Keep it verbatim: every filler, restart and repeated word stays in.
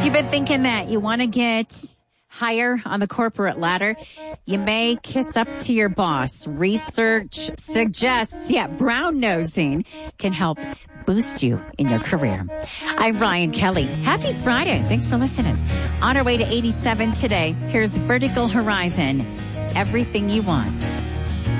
If you've been thinking that you want to get higher on the corporate ladder, you may kiss up to your boss. Research suggests, yeah, brown nosing can help boost you in your career. I'm Ryan Kelly. Happy Friday. Thanks for listening. On our way to eighty-seven today, here's Vertical Horizon. Everything you want.